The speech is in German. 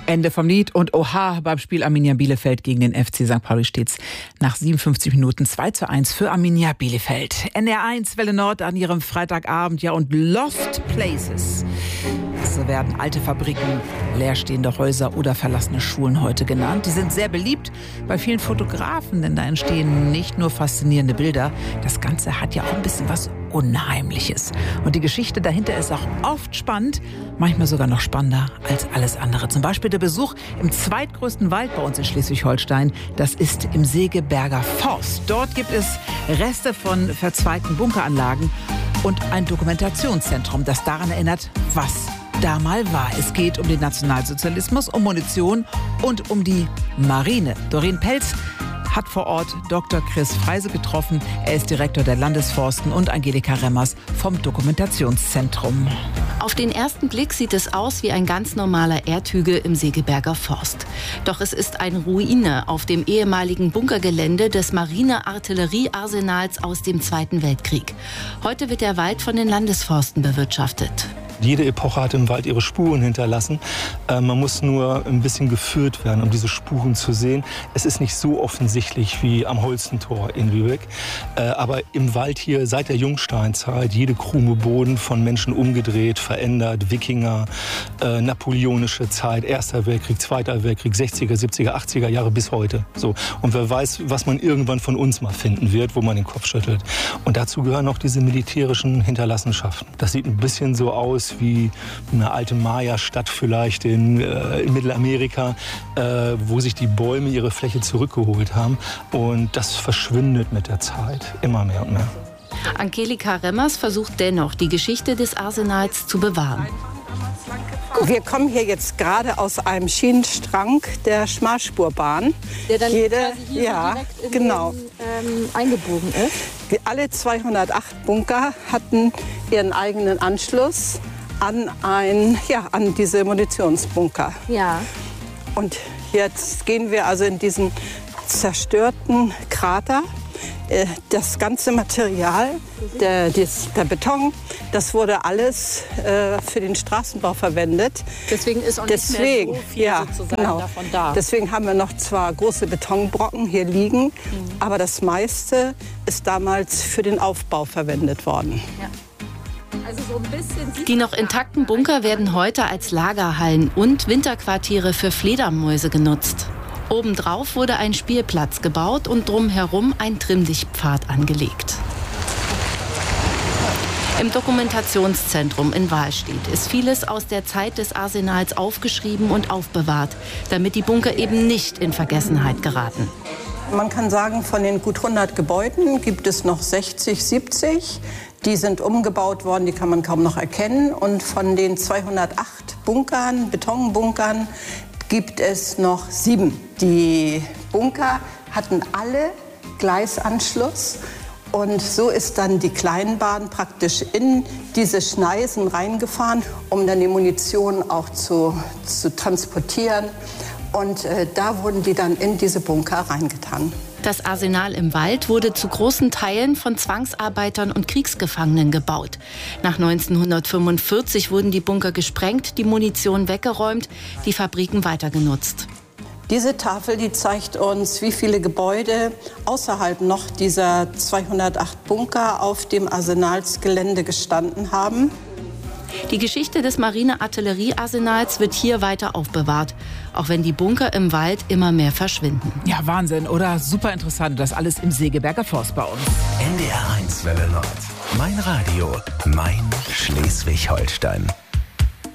Ende vom Lied und oha, beim Spiel Arminia Bielefeld gegen den FC St. Pauli steht's nach 57 Minuten 2:1 für Arminia Bielefeld. NDR1 Welle Nord an ihrem Freitagabend, ja, und Lost Places. So werden alte Fabriken, leerstehende Häuser oder verlassene Schulen heute genannt. Die sind sehr beliebt bei vielen Fotografen, denn da entstehen nicht nur faszinierende Bilder. Das Ganze hat ja auch ein bisschen was Unheimliches. Und die Geschichte dahinter ist auch oft spannend, manchmal sogar noch spannender als alles andere. Zum Beispiel der Besuch im zweitgrößten Wald bei uns in Schleswig-Holstein. Das ist im Segeberger Forst. Dort gibt es Reste von verzweigten Bunkeranlagen und ein Dokumentationszentrum, das daran erinnert, was da mal war. Es geht um den Nationalsozialismus, um Munition und um die Marine. Doreen Pelz hat vor Ort Dr. Chris Freise getroffen. Er ist Direktor der Landesforsten, und Angelika Remmers vom Dokumentationszentrum. Auf den ersten Blick sieht es aus wie ein ganz normaler Erdhügel im Segeberger Forst. Doch es ist eine Ruine auf dem ehemaligen Bunkergelände des Marine-Artillerie-Arsenals aus dem Zweiten Weltkrieg. Heute wird der Wald von den Landesforsten bewirtschaftet. Jede Epoche hat im Wald ihre Spuren hinterlassen. Man muss nur ein bisschen geführt werden, um diese Spuren zu sehen. Es ist nicht so offensichtlich wie am Holstentor in Lübeck. Aber im Wald hier seit der Jungsteinzeit jede Krume Boden von Menschen umgedreht, verändert. Wikinger, napoleonische Zeit, Erster Weltkrieg, Zweiter Weltkrieg, 60er, 70er, 80er Jahre bis heute. So. Und wer weiß, was man irgendwann von uns mal finden wird, wo man den Kopf schüttelt. Und dazu gehören auch diese militärischen Hinterlassenschaften. Das sieht ein bisschen so aus wie eine alte Maya-Stadt vielleicht in Mittelamerika, wo sich die Bäume ihre Fläche zurückgeholt haben. Und das verschwindet mit der Zeit immer mehr und mehr. Angelika Remmers versucht dennoch, die Geschichte des Arsenals zu bewahren. Wir kommen hier jetzt gerade aus einem Schienenstrang der Schmalspurbahn. Der dann quasi hier direkt in genau. Eingebogen ist. Alle 208 Bunker hatten ihren eigenen Anschluss an diese Munitionsbunker. Ja. Und jetzt gehen wir also in diesen zerstörten Krater. Das ganze Material, der Beton, das wurde alles für den Straßenbau verwendet. Deswegen ist auch nicht mehr so viel sozusagen davon da. Deswegen haben wir noch zwar große Betonbrocken hier liegen, aber das meiste ist damals für den Aufbau verwendet worden. Ja. Also so ein bisschen die noch intakten Bunker werden heute als Lagerhallen und Winterquartiere für Fledermäuse genutzt. Obendrauf wurde ein Spielplatz gebaut und drumherum ein Trimmlichtpfad angelegt. Im Dokumentationszentrum in Wahlstedt ist vieles aus der Zeit des Arsenals aufgeschrieben und aufbewahrt, damit die Bunker eben nicht in Vergessenheit geraten. Man kann sagen, von den gut 100 Gebäuden gibt es noch 60, 70. Die sind umgebaut worden, die kann man kaum noch erkennen. Und von den 208 Bunkern, Betonbunkern, gibt es noch 7. Die Bunker hatten alle Gleisanschluss. Und so ist dann die Kleinbahn praktisch in diese Schneisen reingefahren, um dann die Munition auch zu transportieren. Und da wurden die dann in diese Bunker reingetan. Das Arsenal im Wald wurde zu großen Teilen von Zwangsarbeitern und Kriegsgefangenen gebaut. Nach 1945 wurden die Bunker gesprengt, die Munition weggeräumt, die Fabriken weitergenutzt. Diese Tafel, die zeigt uns, wie viele Gebäude außerhalb noch dieser 208 Bunker auf dem Arsenalsgelände gestanden haben. Die Geschichte des Marine-Artillerie-Arsenals wird hier weiter aufbewahrt, auch wenn die Bunker im Wald immer mehr verschwinden. Ja, Wahnsinn, oder? Super interessant, das alles im Segeberger Forst bei uns. NDR1 Welle Nord. Mein Radio, mein Schleswig-Holstein.